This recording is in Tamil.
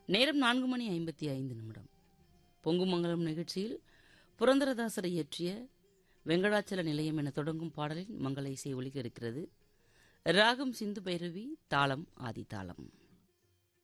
நேரம் 4:55. பொங்குமங்கலம் நிகழ்ச்சியில் புரந்தரதாசரை இயற்றிய வெங்கடாச்சல நிலையம் என தொடங்கும் பாடலின் மங்கள இசை ஒலிக்க இருக்கிறது. ராகம் சிந்து பைரவி, தாளம் ஆதி தாளம்.